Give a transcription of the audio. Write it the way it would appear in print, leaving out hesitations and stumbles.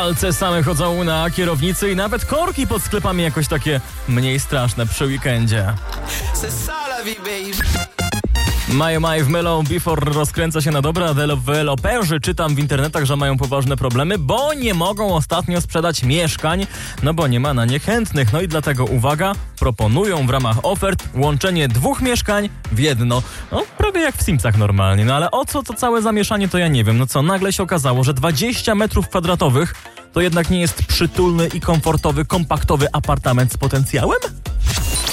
Palce same chodzą na kierownicy i nawet korki pod sklepami jakoś takie mniej straszne przy weekendzie. Maj w Melo Before rozkręca się na dobre, a deweloperzy, czytam w internetach, że mają poważne problemy, bo nie mogą ostatnio sprzedać mieszkań, no bo nie ma na nie chętnych. No i dlatego, uwaga, proponują w ramach ofert łączenie 2 mieszkań w jedno. No, prawie jak w Simsach normalnie, no ale o co to całe zamieszanie, to ja nie wiem. No co, nagle się okazało, że 20 metrów kwadratowych to jednak nie jest przytulny i komfortowy, kompaktowy apartament z potencjałem?